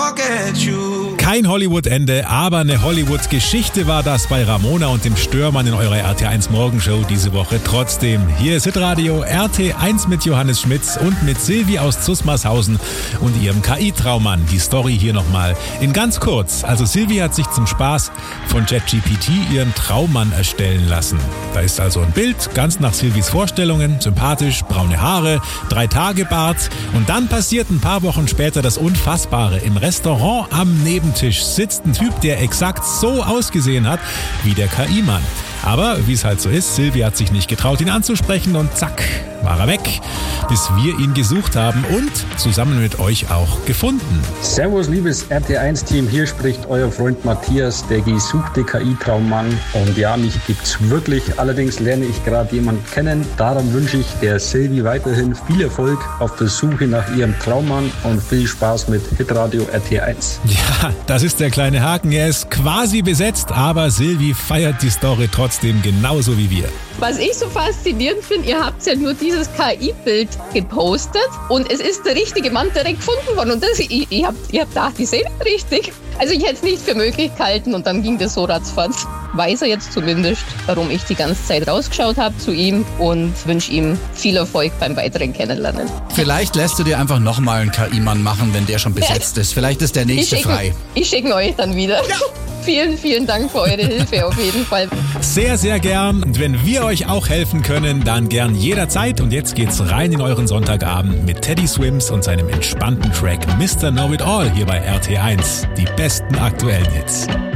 forget you. Kein Hollywood-Ende, aber eine Hollywood-Geschichte war das bei Ramona und dem Störmann in eurer RT1 Morgenshow diese Woche. Trotzdem, hier ist Hitradio RT1 mit Johannes Schmitz und mit Silvi aus Zusmarshausen und ihrem KI-Traummann. Die Story hier nochmal in ganz kurz. Also Silvi hat sich zum Spaß von ChatGPT ihren Traummann erstellen lassen. Da ist also ein Bild, ganz nach Silvis Vorstellungen, sympathisch, braune Haare, 3-Tage-Bart und dann passiert ein paar Wochen später das Unfassbare. Im Restaurant am Nebentisch sitzt ein Typ, der exakt so ausgesehen hat wie der KI-Mann. Aber wie es halt so ist, Silvi hat sich nicht getraut, ihn anzusprechen und zack, war er weg, bis wir ihn gesucht haben und zusammen mit euch auch gefunden. Servus, liebes RT1-Team, hier spricht euer Freund Matthias, der gesuchte KI-Traummann. Und ja, mich gibt's wirklich, allerdings lerne ich gerade jemanden kennen. Darum wünsche ich der Silvi weiterhin viel Erfolg auf der Suche nach ihrem Traummann und viel Spaß mit Hitradio RT1. Ja, das ist der kleine Haken, er ist quasi besetzt, aber Silvi feiert die Story trotzdem genauso wie wir. Was ich so faszinierend finde, ihr habt ja nur dieses KI-Bild gepostet und es ist der richtige Mann direkt gefunden worden. Und das, ihr habt gedacht, die sehen richtig. Also ich hätte es nicht für möglich gehalten und dann ging das so ratzfatz. Weiß er jetzt zumindest, warum ich die ganze Zeit rausgeschaut habe zu ihm und wünsche ihm viel Erfolg beim weiteren Kennenlernen. Vielleicht lässt du dir einfach nochmal einen KI-Mann machen, wenn der schon besetzt ist. Vielleicht ist der nächste frei. Ich schicke euch dann wieder. Ja. Vielen, vielen Dank für eure Hilfe auf jeden Fall. Sehr, sehr gern. Und wenn wir euch auch helfen können, dann gern jederzeit. Und jetzt geht's rein in euren Sonntagabend mit Teddy Swims und seinem entspannten Track Mr. Know It All hier bei RT1. Die besten aktuellen Hits.